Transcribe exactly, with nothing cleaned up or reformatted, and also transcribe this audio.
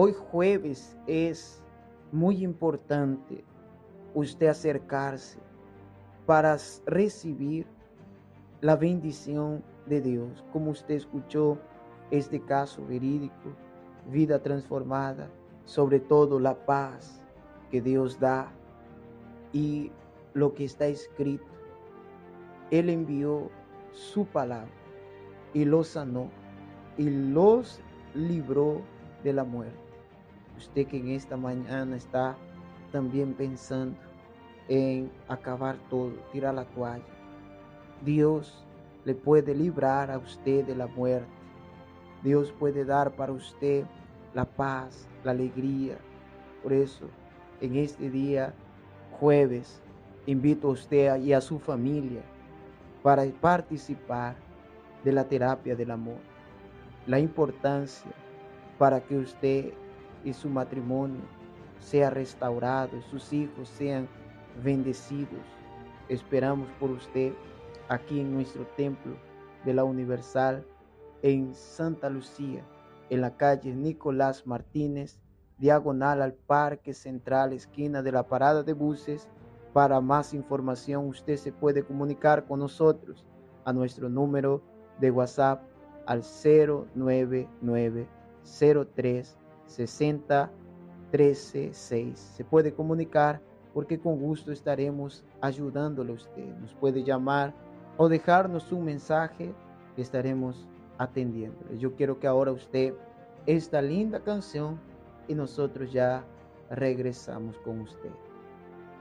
Hoy jueves es muy importante usted acercarse para s- recibir la bendición de Dios. Como usted escuchó este caso verídico, vida transformada, sobre todo la paz que Dios da y lo que está escrito. Él envió su palabra y los sanó y los libró de la muerte. Usted que en esta mañana está también pensando en acabar todo, tirar la toalla. Dios le puede librar a usted de la muerte. Dios puede dar para usted la paz, la alegría. Por eso, en este día, jueves, invito a usted y a su familia para participar de la terapia del amor. La importancia para que usted y su matrimonio sea restaurado, y sus hijos sean bendecidos. Esperamos por usted aquí en nuestro templo de la Universal en Santa Lucía, en la calle Nicolás Martínez, diagonal al Parque Central, esquina de la parada de buses. Para más información, usted se puede comunicar con nosotros a nuestro número de WhatsApp al cero nueve nueve cero tres sesenta trece seis. Se puede comunicar porque con gusto estaremos ayudándole a usted. Nos puede llamar o dejarnos un mensaje que estaremos atendiéndole. Yo quiero que ahora usted esta linda canción y nosotros ya regresamos con usted.